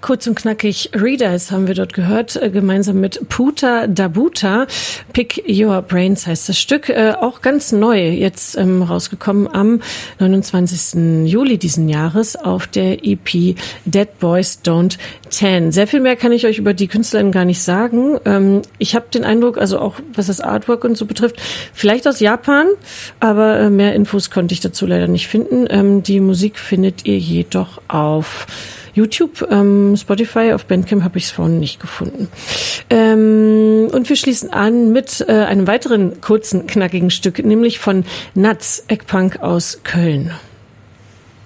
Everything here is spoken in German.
kurz und knackig Readers haben wir dort gehört, gemeinsam mit Puta Dabuta. Pick Your Brains heißt das Stück, auch ganz neu, jetzt rausgekommen am 29. Juli diesen Jahres auf der EP Dead Boys Don't Tan. Sehr viel mehr kann ich euch über die Künstlerin gar nicht sagen. Ich habe den Eindruck, also auch was das Artwork und so betrifft, vielleicht aus Japan, aber mehr Infos konnte ich dazu leider nicht finden. Die Musik findet ihr jedoch auf YouTube, Spotify, auf Bandcamp habe ich es vorhin nicht gefunden. Und wir schließen an mit einem weiteren kurzen, knackigen Stück, nämlich von Nuts, Eggpunk aus Köln.